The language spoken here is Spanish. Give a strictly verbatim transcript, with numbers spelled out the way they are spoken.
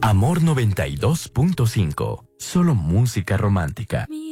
Amor noventa y dos punto cinco. Solo música romántica.